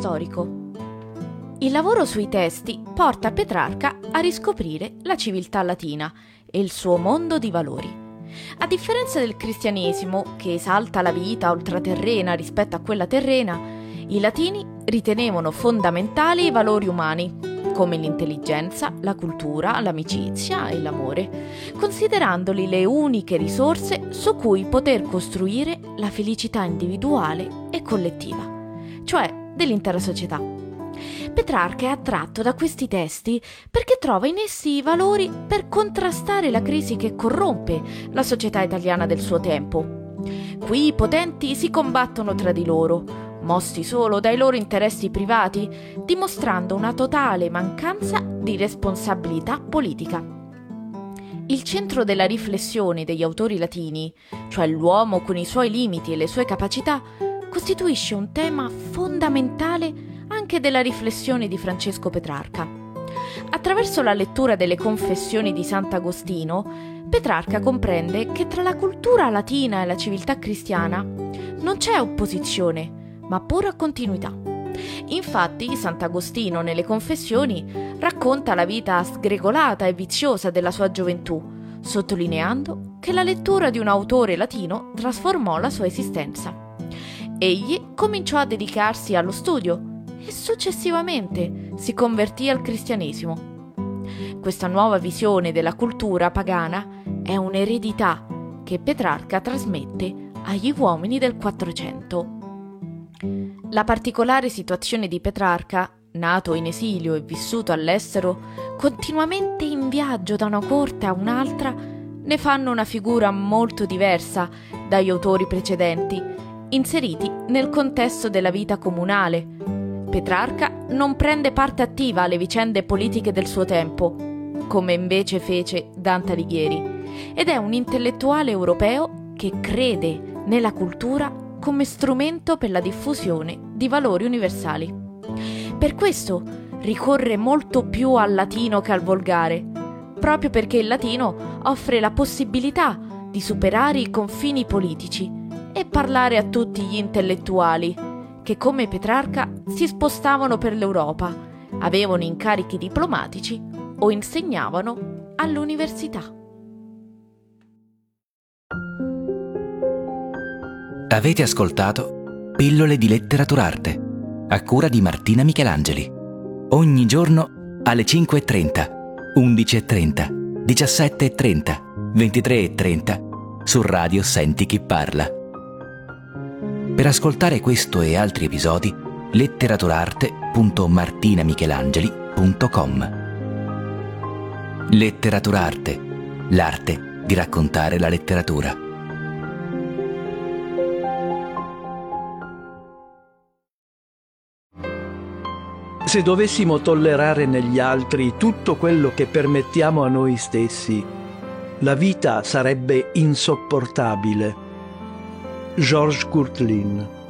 storico. Il lavoro sui testi porta Petrarca a riscoprire la civiltà latina e il suo mondo di valori. A differenza del cristianesimo, che esalta la vita ultraterrena rispetto a quella terrena, i latini ritenevano fondamentali i valori umani, come l'intelligenza, la cultura, l'amicizia e l'amore, considerandoli le uniche risorse su cui poter costruire la felicità individuale e collettiva, cioè dell'intera società. Petrarca è attratto da questi testi perché trova in essi i valori per contrastare la crisi che corrompe la società italiana del suo tempo. Qui i potenti si combattono tra di loro, mossi solo dai loro interessi privati, dimostrando una totale mancanza di responsabilità politica. Il centro della riflessione degli autori latini, cioè l'uomo con i suoi limiti e le sue capacità, costituisce un tema fondamentale anche della riflessione di Francesco Petrarca. Attraverso la lettura delle Confessioni di Sant'Agostino, Petrarca comprende che tra la cultura latina e la civiltà cristiana non c'è opposizione, ma pura continuità. Infatti, Sant'Agostino nelle Confessioni racconta la vita sgregolata e viziosa della sua gioventù, sottolineando che la lettura di un autore latino trasformò la sua esistenza. Egli cominciò a dedicarsi allo studio e successivamente si convertì al cristianesimo. Questa nuova visione della cultura pagana è un'eredità che Petrarca trasmette agli uomini del Quattrocento. La particolare situazione di Petrarca, nato in esilio e vissuto all'estero, continuamente in viaggio da una corte a un'altra, ne fanno una figura molto diversa dagli autori precedenti, inseriti nel contesto della vita comunale. Petrarca non prende parte attiva alle vicende politiche del suo tempo, come invece fece Dante Alighieri, ed è un intellettuale europeo che crede nella cultura come strumento per la diffusione di valori universali. Per questo ricorre molto più al latino che al volgare, proprio perché il latino offre la possibilità di superare i confini politici e parlare a tutti gli intellettuali che, come Petrarca, si spostavano per l'Europa, avevano incarichi diplomatici o insegnavano all'università. Avete ascoltato Pillole di Letteraturarte, a cura di Martina Michelangeli. Ogni giorno alle 5:30, 11:30, 17:30, 23:30 su Radio Senti Chi Parla. Per ascoltare questo e altri episodi, letteraturarte.martinamichelangeli.com. Letteraturarte, l'arte di raccontare la letteratura. Se dovessimo tollerare negli altri tutto quello che permettiamo a noi stessi, la vita sarebbe insopportabile. Georges Courteline.